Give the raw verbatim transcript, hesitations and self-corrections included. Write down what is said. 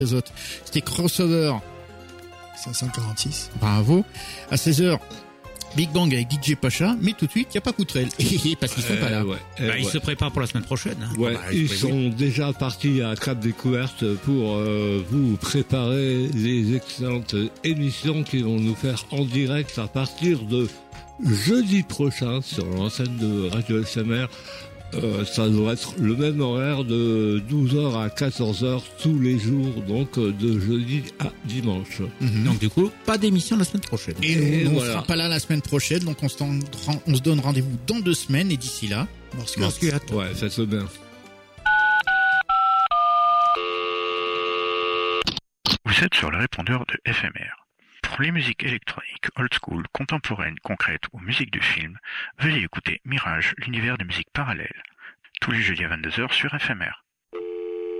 les autres. C'était Crossover. cinq cent quarante-six. Bravo. À seize heures, Big Bang avec D J Pacha, mais tout de suite, il n'y a pas Coutrel. Parce qu'ils sont euh, pas là. Ouais, bah, euh, ils ouais. se préparent pour la semaine prochaine. Hein. Ouais, bah, ils sont déjà partis à Cap Découverte pour euh, vous préparer les excellentes émissions qui vont nous faire en direct à partir de jeudi prochain sur l'antenne de Radio F M R. Euh, ça doit être le même horaire de douze heures à quatorze heures tous les jours, donc de jeudi à dimanche. Mm-hmm. Donc du coup, pas d'émission la semaine prochaine. Et, et nous, on voilà. sera pas là la semaine prochaine, donc on se, tend, on se donne rendez-vous dans deux semaines, et d'ici là, Morscuat. Ouais, faites bien. Vous êtes sur le répondeur de F M R. Pour les musiques électroniques, old school, contemporaines, concrètes ou musique de film, veuillez écouter Mirage, l'univers des musiques parallèles, tous les jeudis à vingt-deux heures sur F M R.